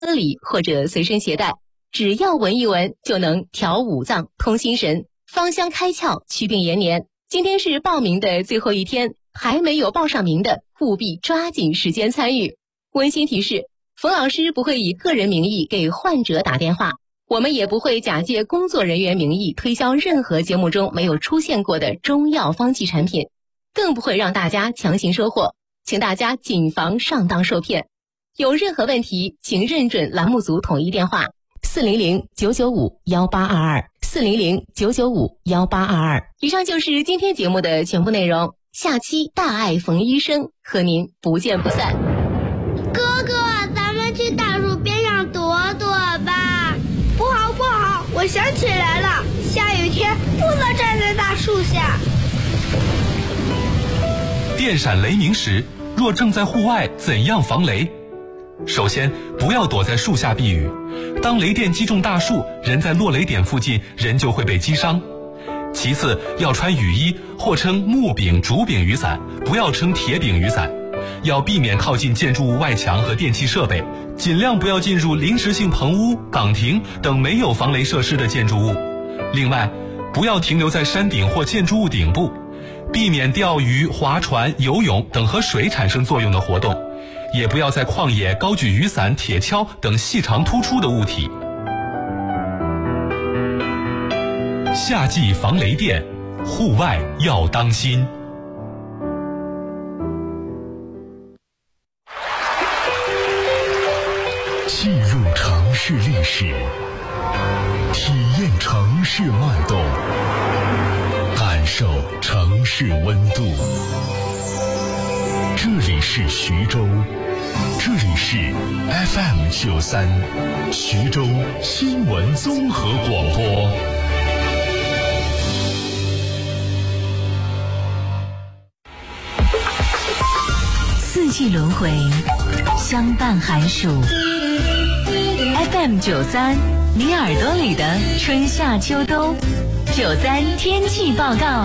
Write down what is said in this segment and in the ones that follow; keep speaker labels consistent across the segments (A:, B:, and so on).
A: 里或者随身携带，只要闻一闻就能调五脏、通心神、芳香开窍、祛病延年。今天是报名的最后一天，还没有报上名的务必抓紧时间参与。温馨提示，冯老师不会以个人名义给患者打电话，我们也不会假借工作人员名义推销任何节目中没有出现过的中药方剂产品，更不会让大家强行收货，请大家谨防上当受骗。有任何问题，请认准栏目组统一电话400-995-1822，400-995-1822。以上就是今天节目的全部内容，下期大爱冯医生和您不见不散。
B: 哥哥，咱们去大树边上躲躲吧。不好不好，我想起来了，下雨天不能站在大树下。
C: 电闪雷鸣时，若正在户外，怎样防雷？首先，不要躲在树下避雨。当雷电击中大树，人在落雷点附近，人就会被击伤。其次，要穿雨衣，或称木柄、竹柄雨伞，不要称铁柄雨伞。要避免靠近建筑物外墙和电气设备，尽量不要进入临时性棚屋、岗亭等没有防雷设施的建筑物。另外，不要停留在山顶或建筑物顶部，避免钓鱼、划船、游泳等和水产生作用的活动。也不要在旷野高举雨伞、铁锹等细长突出的物体。夏季防雷电，户外要当心。
D: 进入城市历史，体验城市脉动，感受城市温度。这里是徐州，这里是 FM93 徐州新闻综合广播。
E: 四季轮回，相伴寒暑。FM93，你耳朵里的春夏秋冬。93天气报告。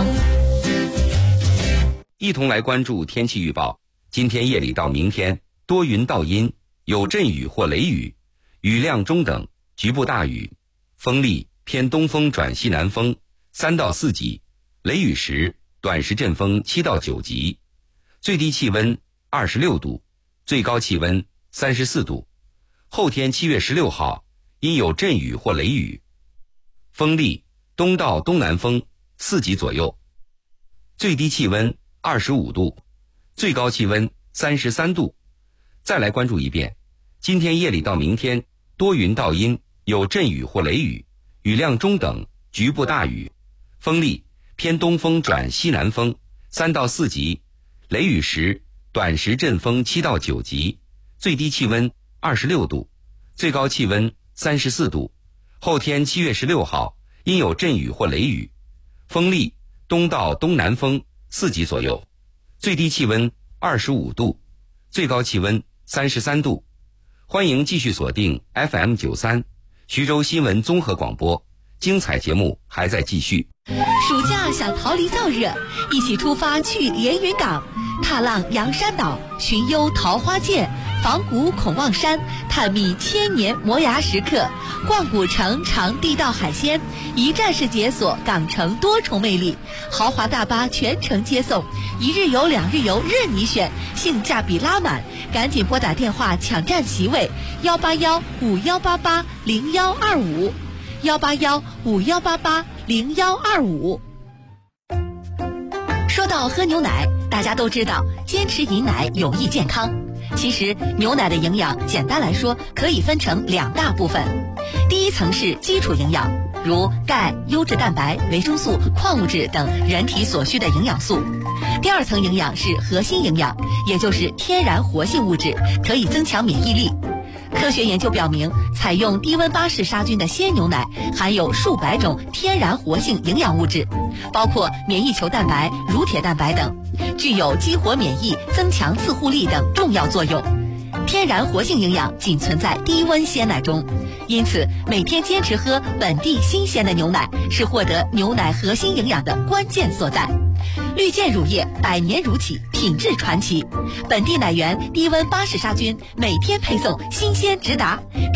F: 一同来关注天气预报。今天夜里到明天，多云到阴，有阵雨或雷雨，雨量中等，局部大雨，风力偏东风转西南风3到4级，雷雨时短时阵风7到9级，最低气温26度，最高气温34度。后天7月16号因有阵雨或雷雨，风力东到东南风4级左右，最低气温25度，最高气温33度。再来关注一遍，今天夜里到明天，多云到阴，有阵雨或雷雨，雨量中等，局部大雨，风力偏东风转西南风3到4级，雷雨时短时阵风7到9级，最低气温26度，最高气温34度。后天7月16号因有阵雨或雷雨，风力东到东南风4级左右，最低气温25度，最高气温33度。欢迎继续锁定 FM93 徐州新闻综合广播，精彩节目还在继续。
E: 暑假想逃离燥热，一起出发去连云港，踏浪阳山岛，寻幽桃花涧，访古孔望山，探秘千年磨牙时刻，逛古城尝地道海鲜，一站式解锁港城多重魅力，豪华大巴全程接送，一日游2日游任你选，性价比拉满，赶紧拨打电话抢占席位181-5188-0125，181-5188-0125。说到喝牛奶，大家都知道坚持饮奶有益健康。其实牛奶的营养简单来说可以分成2大部分，第一层是基础营养，如钙、优质蛋白、维生素、矿物质等人体所需的营养素。第2层营养是核心营养，也就是天然活性物质，可以增强免疫力。科学研究表明，采用低温巴氏杀菌的鲜牛奶含有数百种天然活性营养物质，包括免疫球蛋白、乳铁蛋白等，具有激活免疫、增强自护力等重要作用。天然活性营养仅存在低温鲜奶中，因此每天坚持喝本地新鲜的牛奶是获得牛奶核心营养的关键所在。 绿箭乳业100年乳企，品质传奇。本地奶源低温巴氏杀菌，每天配送新鲜直达。